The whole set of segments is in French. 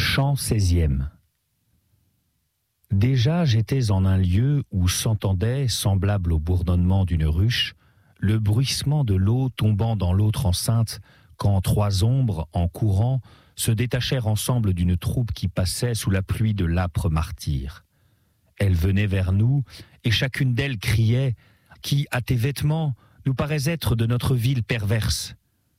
Chant 16e. Déjà j'étais en un lieu où s'entendait, semblable au bourdonnement d'une ruche, le bruissement de l'eau tombant dans l'autre enceinte, quand trois ombres, en courant, se détachèrent ensemble d'une troupe qui passait sous la pluie de l'âpre martyr. Elles venaient vers nous, et chacune d'elles criait « Qui, à tes vêtements, nous paraît être de notre ville perverse ?»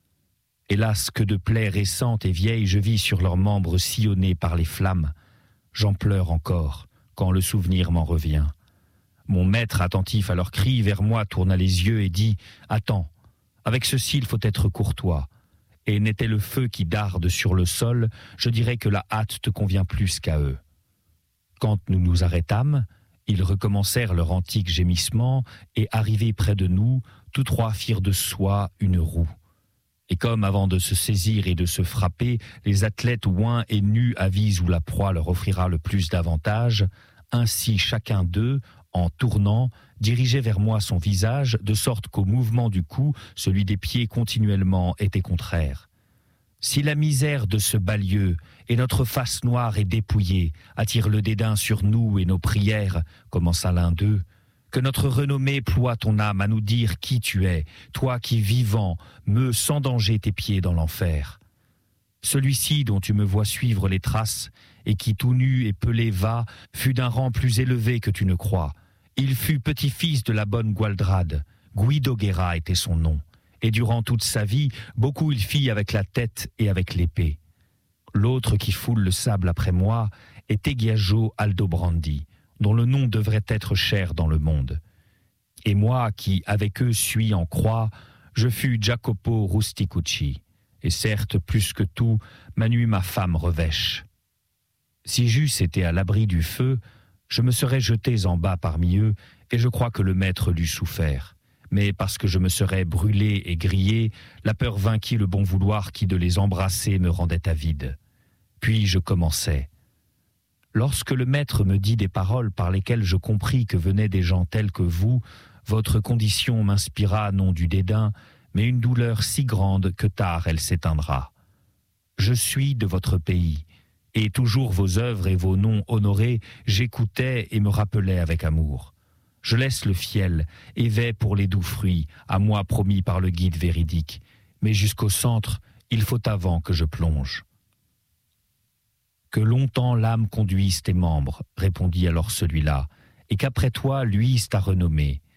Hélas, que de plaies récentes et vieilles je vis sur leurs membres sillonnés par les flammes. J'en pleure encore, quand le souvenir m'en revient. Mon maître, attentif à leurs cris, vers moi tourna les yeux et dit « Attends, avec ceci il faut être courtois. Et n'était le feu qui darde sur le sol, je dirais que la hâte te convient plus qu'à eux. » Quand nous nous arrêtâmes, ils recommencèrent leur antique gémissement et, arrivés près de nous, tous trois firent de soi une roue. Et comme avant de se saisir et de se frapper, les athlètes oints et nus avisent où la proie leur offrira le plus d'avantages, ainsi chacun d'eux, en tournant, dirigeait vers moi son visage, de sorte qu'au mouvement du cou, celui des pieds continuellement était contraire. Si la misère de ce bas lieu et notre face noire et dépouillée attire le dédain sur nous et nos prières, commença l'un d'eux, que notre renommée ploie ton âme à nous dire qui tu es, toi qui, vivant, meus sans danger tes pieds dans l'enfer. Celui-ci dont tu me vois suivre les traces, et qui tout nu et pelé va, fut d'un rang plus élevé que tu ne crois. Il fut petit-fils de la bonne Gualdrade, Guido Guerra était son nom, et durant toute sa vie, beaucoup il fit avec la tête et avec l'épée. L'autre qui foule le sable après moi est Egiajo Aldobrandi, dont le nom devrait être cher dans le monde. Et moi, qui avec eux suis en croix, je fus Jacopo Rusticucci, et certes, plus que tout, Manu ma femme revêche. Si j'eusse été à l'abri du feu, je me serais jeté en bas parmi eux, et je crois que le maître l'eût souffert. Mais parce que je me serais brûlé et grillé, la peur vainquit le bon vouloir qui de les embrasser me rendait avide. Puis je commençai. Lorsque le maître me dit des paroles par lesquelles je compris que venaient des gens tels que vous, votre condition m'inspira non du dédain, mais une douleur si grande que tard elle s'éteindra. Je suis de votre pays, et toujours vos œuvres et vos noms honorés, j'écoutais et me rappelais avec amour. Je laisse le fiel et vais pour les doux fruits, à moi promis par le guide véridique, mais jusqu'au centre, il faut avant que je plonge. Que longtemps l'âme conduise tes membres, répondit alors celui-là, et qu'après toi luise ta renommée.